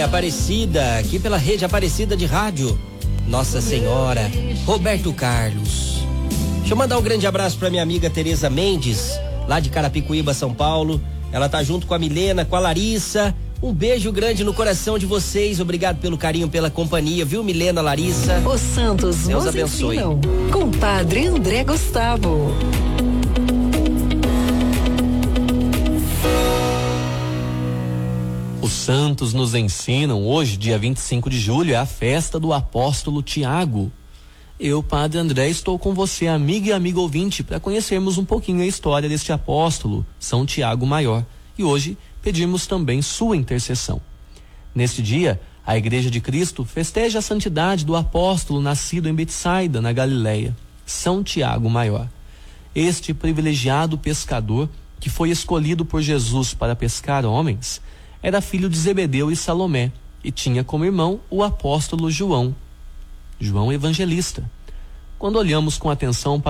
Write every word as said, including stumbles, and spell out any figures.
Aparecida, aqui pela rede Aparecida de rádio, Nossa Senhora, Roberto Carlos. Deixa eu mandar um grande abraço pra minha amiga Tereza Mendes, lá de Carapicuíba, São Paulo. Ela tá junto com a Milena, com a Larissa. Um beijo grande no coração de vocês. Obrigado pelo carinho, pela companhia, viu, Milena, Larissa? Os Santos Deus abençoe. Com o Padre André Gustavo. Os santos nos ensinam. Hoje, dia vinte e cinco de julho, é a festa do apóstolo Tiago. Eu, Padre André, estou com você, amiga e amigo ouvinte, para conhecermos um pouquinho a história deste apóstolo, São Tiago Maior. E hoje pedimos também sua intercessão. Neste dia, a Igreja de Cristo festeja a santidade do apóstolo nascido em Betsaida, na Galileia, São Tiago Maior. Este privilegiado pescador, que foi escolhido por Jesus para pescar homens, era filho de Zebedeu e Salomé e tinha como irmão o apóstolo João, João Evangelista. Quando olhamos com atenção para